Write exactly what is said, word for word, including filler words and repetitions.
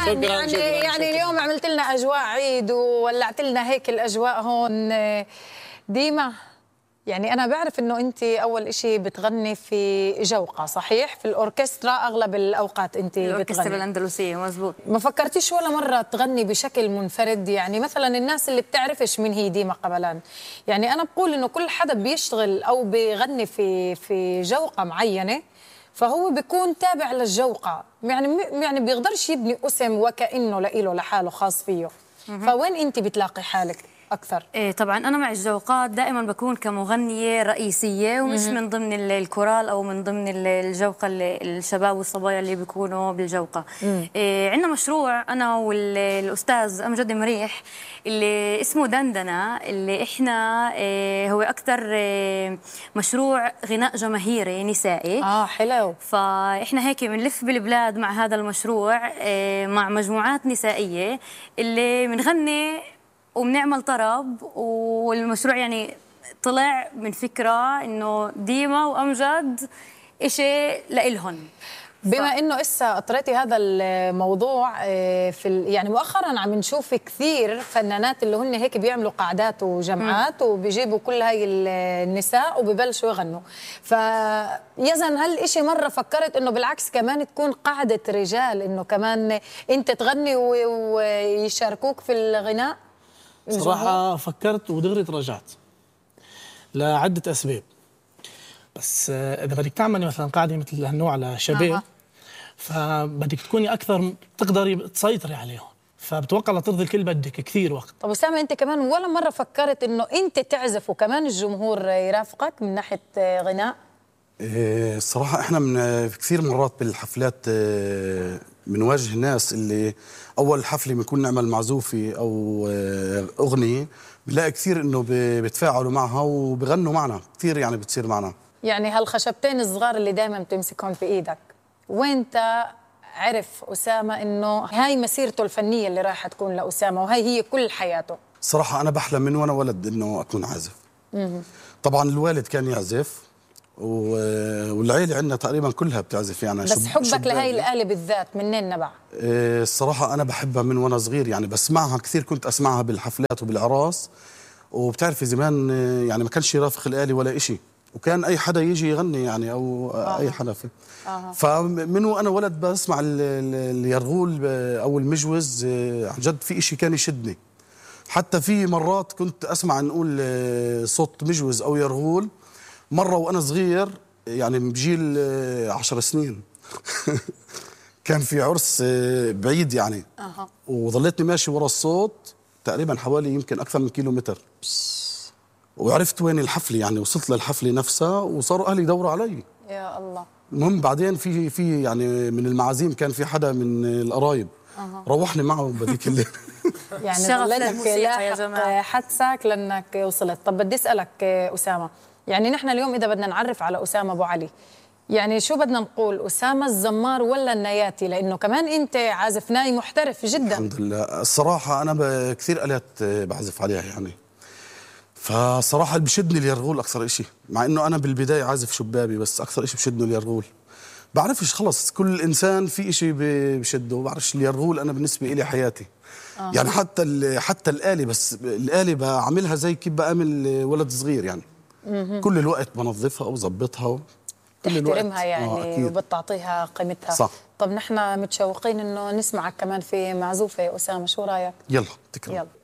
كمان يعني شكراً يعني شكراً. اليوم عملت لنا اجواء عيد وولعت لنا هيك الاجواء هون. ديما يعني أنا بعرف إنه أنت أول إشي بتغني في جوقة، صحيح؟ في الأوركسترا أغلب الأوقات أنت بتغني. الأوركسترا الأندلسية، مزبوط. ما فكرتيش ولا مرة تغني بشكل منفرد؟ يعني مثلا الناس اللي بتعرفش مين هي ديما قبلان، يعني أنا بقول إنه كل حدا بيشتغل أو بيغني في في جوقة معينة فهو بيكون تابع للجوقة، يعني يعني بيقدرش يبني اسم وكأنه لإله لحاله خاص فيه. فوين أنت بتلاقي حالك أكثر؟ إيه طبعا أنا مع الجوقات دائما بكون كمغنية رئيسية ومش مم. من ضمن الكورال أو من ضمن الجوقة الشباب والصبايا اللي بيكونوا بالجوقة. إيه عندنا مشروع أنا والأستاذ أمجد مريح اللي اسمه دندنة، اللي إحنا إيه هو أكثر إيه مشروع غناء جماهيري نسائي. آه حلو. فإحنا هيك بنلف بالبلاد مع هذا المشروع إيه مع مجموعات نسائية اللي بنغني وبنعمل طرب. والمشروع يعني طلع من فكرة إنه ديما وأمجد إشي لإلهن. بما انه اسا اطريتي هذا الموضوع في يعني مؤخرا عم نشوف كثير فنانات اللي هن هيك بيعملوا قعدات وجمعات وبيجيبوا كل هاي النساء وببلشوا يغنوا. فيزن هل إشي مره فكرت انه بالعكس كمان تكون قعده رجال، انه كمان انت تغني ويشاركوك في الغناء؟ صراحه فكرت ودغري تراجعت لعده اسباب. بس اذا بدك تعملي مثلا قاعده مثل هالنوع لشباب آه. فبدك تكوني اكثر تقدري تسيطري عليهم، فبتوقع لترضي الكل بدك كثير وقت. طب اسامه انت كمان ولا مره فكرت انه انت تعزف وكمان الجمهور يرافقك من ناحيه غناء؟ إيه الصراحه احنا من كثير مرات بالحفلات بنواجه ناس اللي اول حفله بنكون نعمل معزوفه او اغنيه بنلاقي كثير انه بيتفاعلوا معها وبغنوا معنا كثير، يعني بتصير معنا. يعني هالخشبتين الصغار اللي دائما بتمسكهم في ايدك، وانت عرف اسامه انه هاي مسيرته الفنيه اللي راح تكون لاسامه وهي هي كل حياته؟ صراحه انا بحلم من وانا ولد انه اكون عازف. طبعا الوالد كان يعزف والعيله عندنا تقريبا كلها بتعزف يعني. بس حبك لهي الآلة بالذات منين نبع؟ إيه الصراحه انا بحبها من وانا صغير، يعني بسمعها كثير، كنت اسمعها بالحفلات وبالأعراس. وبتعرفي زمان يعني ما كانش يرافق الآلة ولا إشي، وكان اي حدا يجي يغني يعني او آه. اي حدا في آه. فمن وانا ولد بسمع اليرغول او المجوز عن جد في اشي كان يشدني. حتى في مرات كنت اسمع نقول صوت مجوز او يرغول مره وانا صغير، يعني بجيل عشر سنين كان في عرس بعيد يعني آه. وظليتني ماشي ورا الصوت تقريبا حوالي يمكن اكثر من كيلو متر، وعرفت وين الحفله، يعني وصلت للحفله نفسها وصاروا اهلي يدوروا علي. يا الله. المهم بعدين في في يعني من المعازيم كان في حدا من القرايب أه. روحني معه بهذيك الليله. يعني ضليتك لاحق حدسك لانك وصلت. طب بدي اسالك اسامه، يعني نحن اليوم اذا بدنا نعرف على اسامه ابو علي يعني شو بدنا نقول، اسامه الزمار ولا النياتي؟ لانه كمان انت عازف ناي محترف جدا. الحمد لله. الصراحه انا كثير آلات بعزف عليها يعني، فصراحة اللي بشدني اليرغول أكثر إشي، مع إنه أنا بالبداية عازف شبابي بس أكثر إشي بشدني اليرغول. بعرفش خلص كل إنسان في إشي بشده، بعرفش اليرغول أنا بالنسبة إلي حياتي. آه. يعني حتى حتى الآلة، بس الآلة بعملها زي كيف بعمل ولد صغير يعني. مم. كل الوقت بنظفها وبظبطها، تحترمها يعني آه وبتعطيها قيمتها. صح. طب نحن متشوقين إنه نسمعك كمان في معزوفة يا أسامة، شو رأيك؟ يلا تكرم. يلا.